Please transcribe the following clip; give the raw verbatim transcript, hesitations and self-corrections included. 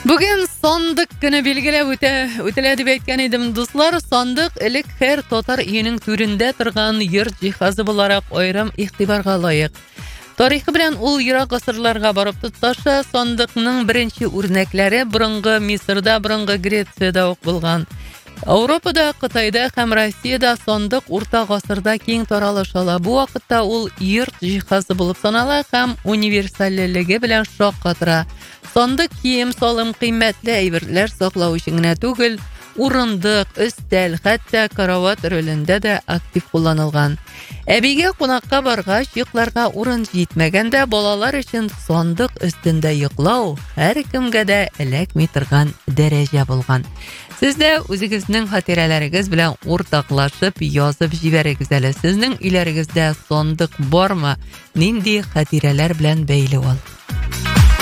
Бүген сондык көне билгеләп үтә үтелә дип әйткән идем, дуслар. Сондык элек һәр татар өенең түрендә торган йорт җиһазы буларак аерым игътибарга лаек. Тарихы белән ул ерак гасырларга барып тоташа. Сондыкның беренче үрнәкләре борынгы Мисырда, борынгы Грециядә ук булган. Европада, Кытайда һәм Россиядә сондык урта гасырда киң таралыш ала. Бу вакытта ул йорт җиһазы булып санала һәм универсальлеге белән шаккатыра. Сондык кием, салым, кыйммәтле әйберләр саклау өчен генә түгел, урындык, өстәл, хәтта карават ролендә дә актив кулланылган. Әбигә кунакка баргач, йокларга урын җитмәгәндә, балалар өчен сондык өстендә йоклау һәркемгә дә эләкми торган дәрәҗә булган. Сез дә үзегезнең хатирәләрегез белән уртаклашып язып җибәрегез әле. Сезнең өйләрегездә сондык бармы? Нинди хатирәләр белән бәйле ул?